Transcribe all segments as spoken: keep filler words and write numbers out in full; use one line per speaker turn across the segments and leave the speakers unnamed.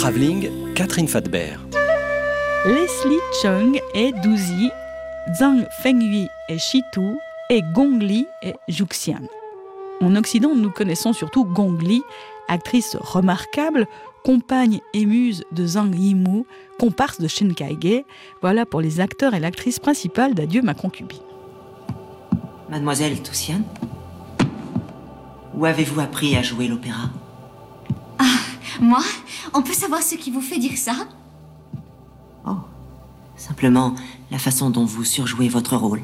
Travelling, Catherine Fadbert.
Leslie Cheung est Duzi, Zhang Fenghui est Shitu et Gong Li est Juxian. En Occident, nous connaissons surtout Gong Li, actrice remarquable, compagne et muse de Zhang Yimou, comparse de Chen Kaige. Voilà pour les acteurs et l'actrice principale d'Adieu ma concubine.
Mademoiselle Toussian, où avez-vous appris à jouer l'opéra ?
Ah, moi ? On peut savoir ce qui vous fait dire ça ?
Oh, simplement la façon dont vous surjouez votre rôle.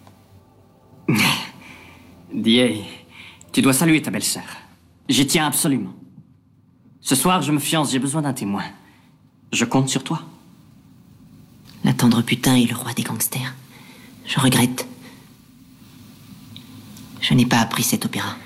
Die, tu dois saluer ta belle-sœur. J'y tiens absolument. Ce soir, je me fiance, j'ai besoin d'un témoin. Je compte sur toi.
La tendre putain est le roi des gangsters. Je regrette. Je n'ai pas appris cet opéra.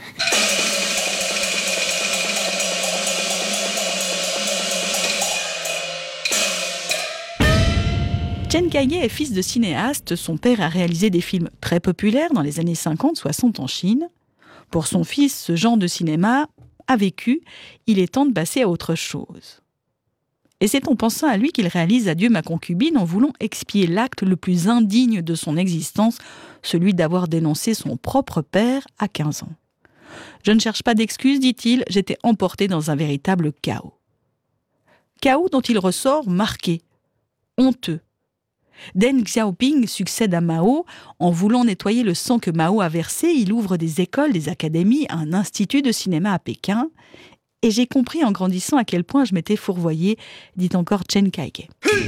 Chen Kaige est fils de cinéaste. Son père a réalisé des films très populaires dans les années cinquante soixante en Chine. Pour son fils, ce genre de cinéma a vécu. Il est temps de passer à autre chose. Et c'est en pensant à lui qu'il réalise Adieu ma concubine en voulant expier l'acte le plus indigne de son existence, celui d'avoir dénoncé son propre père à quinze ans. Je ne cherche pas d'excuses, dit-il, j'étais emporté dans un véritable chaos. Chaos dont il ressort marqué, honteux. Deng Xiaoping succède à Mao. En voulant nettoyer le sang que Mao a versé, il ouvre des écoles, des académies, un institut de cinéma à Pékin. Et j'ai compris en grandissant à quel point je m'étais fourvoyé, dit encore Chen Kaige.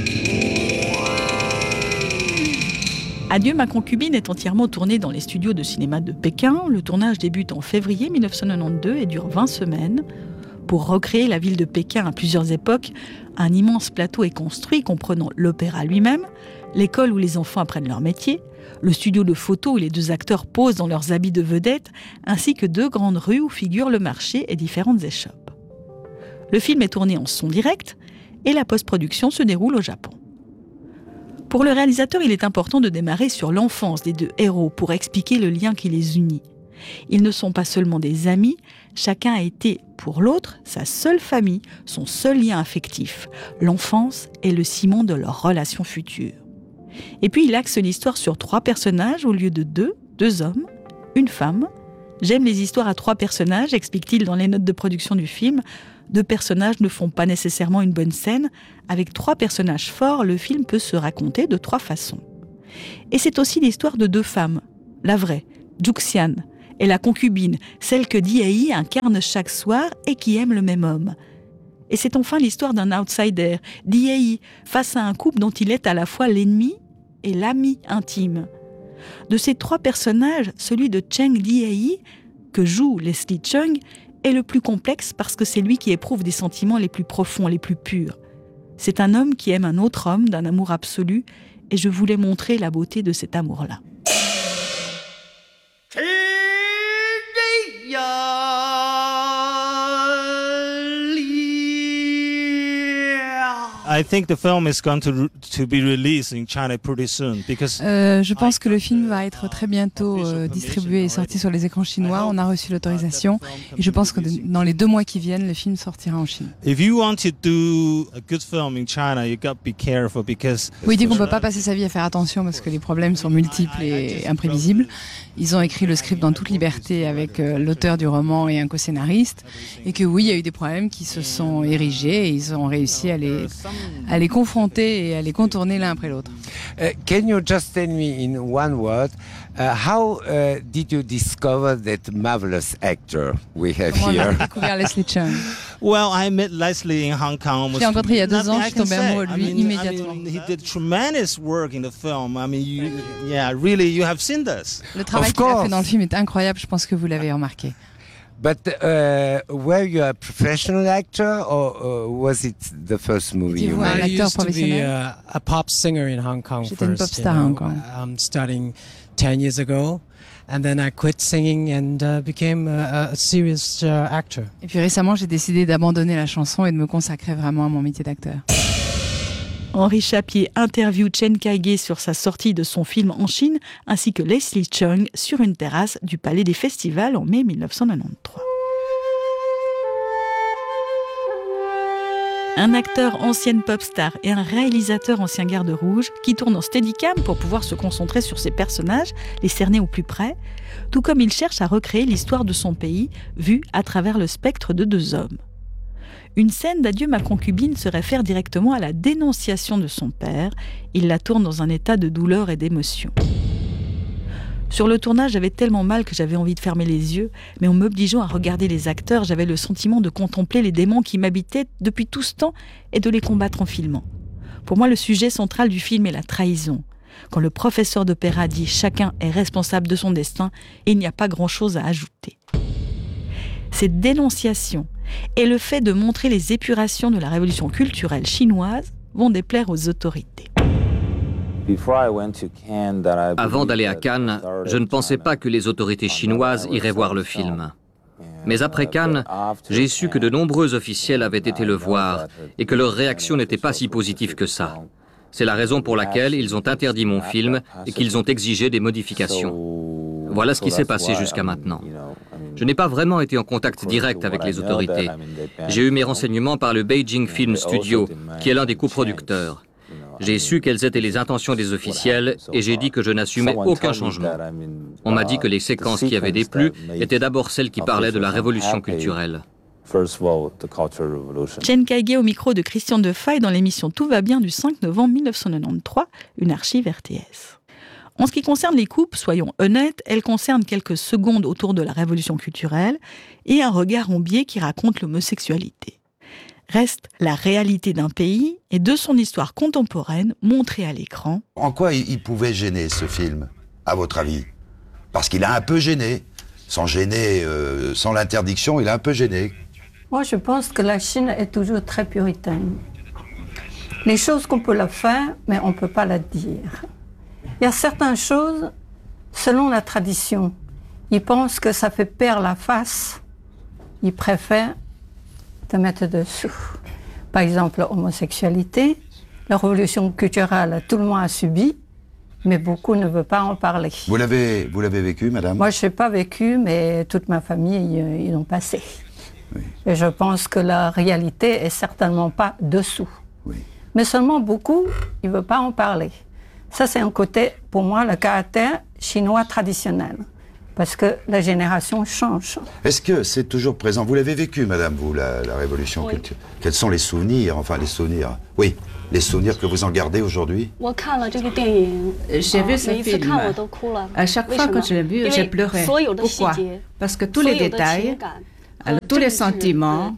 Adieu ma concubine est entièrement tourné dans les studios de cinéma de Pékin. Le tournage débute en février dix-neuf cent quatre-vingt-douze et dure vingt semaines. Pour recréer la ville de Pékin à plusieurs époques, un immense plateau est construit comprenant l'opéra lui-même, l'école où les enfants apprennent leur métier, le studio de photo où les deux acteurs posent dans leurs habits de vedettes, ainsi que deux grandes rues où figurent le marché et différentes échoppes. Le film est tourné en son direct et la post-production se déroule au Japon. Pour le réalisateur, il est important de démarrer sur l'enfance des deux héros pour expliquer le lien qui les unit. Ils ne sont pas seulement des amis, chacun a été, pour l'autre, sa seule famille, son seul lien affectif. L'enfance est le ciment de leur relation future. Et puis il axe l'histoire sur trois personnages au lieu de deux, deux hommes, une femme. J'aime les histoires à trois personnages, explique-t-il dans les notes de production du film. Deux personnages ne font pas nécessairement une bonne scène. Avec trois personnages forts, le film peut se raconter de trois façons. Et c'est aussi l'histoire de deux femmes. La vraie, Juxian, et la concubine, celle que Diei incarne chaque soir et qui aime le même homme. Et c'est enfin l'histoire d'un outsider, Diei, face à un couple dont il est à la fois l'ennemi et l'ami intime. De ces trois personnages, celui de Cheng Diei, que joue Leslie Cheung, est le plus complexe parce que c'est lui qui éprouve des sentiments les plus profonds, les plus purs. C'est un homme qui aime un autre homme d'un amour absolu, et je voulais montrer la beauté de cet amour-là.
I think the film is going to to be released in China pretty soon because
euh, je pense que le film va être très bientôt euh, distribué et sorti sur les écrans chinois. On a reçu l'autorisation et je pense que dans les deux mois qui viennent, le film sortira en Chine.
If you want to do a good film in China, you got to be careful because
oui, il dit qu'on peut pas passer sa vie à faire attention parce que les problèmes sont multiples et imprévisibles. Ils ont écrit le script dans toute liberté avec euh, l'auteur du roman et un co-scénariste et que oui, il y a eu des problèmes qui se sont érigés et ils ont réussi à les à les confronter et à les contourner l'un après l'autre.
Uh, can you just tell me in one word uh, how uh, did you discover that marvelous actor we have
Comment
here?
on a découvert Leslie Cheung?
Well, I met Leslie in Hong Kong.
Je l'ai rencontré il y a deux ans, je suis tombé amoureux de lui
I mean,
immédiatement.
I mean, he did tremendous work in the film. I mean, you, yeah, really, you have seen this.
Le travail qu'il a fait dans le film est incroyable, je pense que vous l'avez remarqué.
But uh, were you a professional actor, or uh, was it the first movie you
un
made?
acteur
I used to be
professionnel.
a, a pop singer in Hong Kong
J'étais une
first.
pop star
you
à
know,
Hong Kong.
um, starting ten years ago, and then I quit singing and uh, became a, a serious uh, actor.
Et puis récemment, j'ai décidé d'abandonner la chanson et de me consacrer vraiment à mon métier d'acteur.
Henri Chapier interview Chen Kaige sur sa sortie de son film en Chine, ainsi que Leslie Cheung sur une terrasse du Palais des Festivals en mai dix-neuf cent quatre-vingt-treize. Un acteur ancienne pop star et un réalisateur ancien garde rouge qui tourne en steadicam pour pouvoir se concentrer sur ses personnages, les cerner au plus près, tout comme il cherche à recréer l'histoire de son pays vue à travers le spectre de deux hommes. Une scène d'Adieu ma concubine se réfère directement à la dénonciation de son père. Il la tourne dans un état de douleur et d'émotion. Sur le tournage, j'avais tellement mal que j'avais envie de fermer les yeux, mais en m'obligeant à regarder les acteurs, j'avais le sentiment de contempler les démons qui m'habitaient depuis tout ce temps et de les combattre en filmant. Pour moi, le sujet central du film est la trahison. Quand le professeur d'opéra dit « chacun est responsable de son destin », il n'y a pas grand-chose à ajouter. Cette dénonciation et le fait de montrer les épurations de la révolution culturelle chinoise vont déplaire aux autorités.
Avant d'aller à Cannes, je ne pensais pas que les autorités chinoises iraient voir le film. Mais après Cannes, j'ai su que de nombreux officiels avaient été le voir et que leur réaction n'était pas si positive que ça. C'est la raison pour laquelle ils ont interdit mon film et qu'ils ont exigé des modifications. Voilà ce qui s'est passé jusqu'à maintenant. Je n'ai pas vraiment été en contact direct avec les autorités. J'ai eu mes renseignements par le Beijing Film Studio, qui est l'un des coproducteurs. J'ai su quelles étaient les intentions des officiels et j'ai dit que je n'assumais aucun changement. On m'a dit que les séquences qui avaient déplu étaient d'abord celles qui parlaient de la révolution culturelle.
Chen Kaige au micro de Christian Defaille dans l'émission Tout va bien du cinq novembre mille neuf cent quatre-vingt-treize, une archive R T S. En ce qui concerne les coupes, soyons honnêtes, elles concernent quelques secondes autour de la révolution culturelle et un regard en biais qui raconte l'homosexualité. Reste la réalité d'un pays et de son histoire contemporaine montrée à l'écran.
En quoi il pouvait gêner ce film, à votre avis? Parce qu'il a un peu gêné. Sans gêner, euh, sans l'interdiction, il a un peu gêné.
Moi, je pense que la Chine est toujours très puritaine. Les choses qu'on peut la faire, mais on ne peut pas la dire. Il y a certaines choses, selon la tradition, ils pensent que ça fait perdre la face. Ils préfèrent te mettre dessous. Par exemple, l'homosexualité, la révolution culturelle, tout le monde a subi, mais beaucoup ne veulent pas en parler.
Vous l'avez, vous l'avez vécu, madame?
Moi, je n'ai pas vécu, mais toute ma famille, ils, ils l'ont passé.
Oui.
Et je pense que la réalité est certainement pas dessous.
Oui.
Mais seulement beaucoup, ils ne veulent pas en parler. Ça, c'est un côté, pour moi, le caractère chinois traditionnel. Parce que la génération change.
Est-ce que c'est toujours présent? Vous l'avez vécu, madame, vous, la, la révolution
oui.
culturelle. Quels sont les souvenirs, enfin les souvenirs, oui, les souvenirs que vous en gardez aujourd'hui?
J'ai vu ce film. À chaque fois que je l'ai vu, j'ai pleuré. Pourquoi? Parce que tous les détails, tous les sentiments,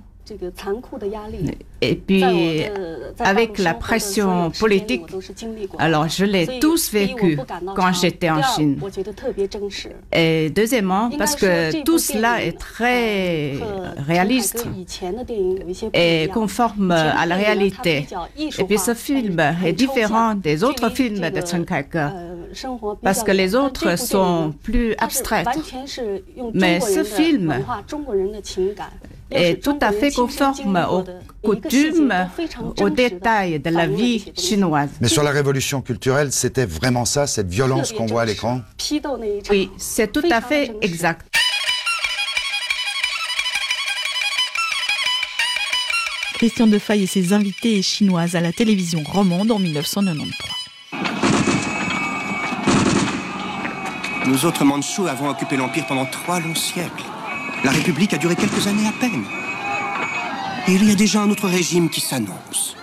et puis avec la pression politique, alors je l'ai tous vécu quand j'étais en Chine. Et deuxièmement, parce que tout cela est très réaliste et conforme à la réalité. Et puis ce film est différent des autres films de Chen Kaige, parce que les autres sont plus abstraits. Mais ce film est tout à fait conforme aux coutumes, aux détails de la vie chinoise.
Mais sur la révolution culturelle, c'était vraiment ça, cette violence qu'on voit à l'écran?
Oui, c'est tout à fait exact.
Christian Defaille et ses invités chinoises à la télévision romande en mille neuf cent quatre-vingt-treize.
Nous autres Mandchous avons occupé l'Empire pendant trois longs siècles. La République a duré quelques années à peine. Et il y a déjà un autre régime qui s'annonce.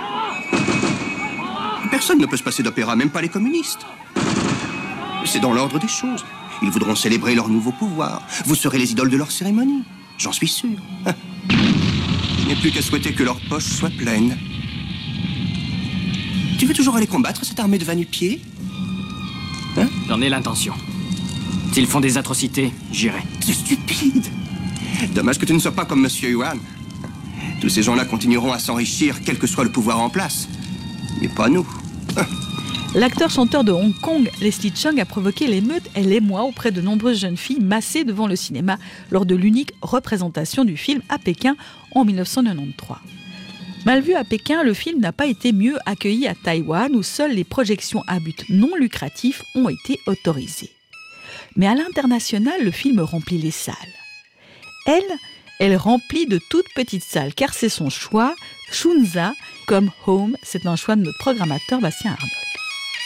Personne ne peut se passer d'opéra, même pas les communistes. C'est dans l'ordre des choses. Ils voudront célébrer leur nouveau pouvoir. Vous serez les idoles de leur cérémonie. J'en suis sûr. Je n'ai plus qu'à souhaiter que leurs poches soient pleines. Tu veux toujours aller combattre cette armée de va-nu-pieds? Hein?
J'en ai l'intention. S'ils font des atrocités, j'irai.
C'est stupide. Dommage que tu ne sois pas comme Monsieur Yuan. Tous ces gens-là continueront à s'enrichir, quel que soit le pouvoir en place. Mais pas nous.
L'acteur-chanteur de Hong Kong, Leslie Cheung, a provoqué l'émeute et l'émoi auprès de nombreuses jeunes filles massées devant le cinéma lors de l'unique représentation du film à Pékin en mille neuf cent quatre-vingt-treize. Mal vu à Pékin, le film n'a pas été mieux accueilli à Taïwan, où seules les projections à but non lucratif ont été autorisées. Mais à l'international, le film remplit les salles. Elle, Elle remplit de toutes petites salles, car c'est son choix. Shunza, comme Home, c'est un choix de notre programmateur Bastien Arnold.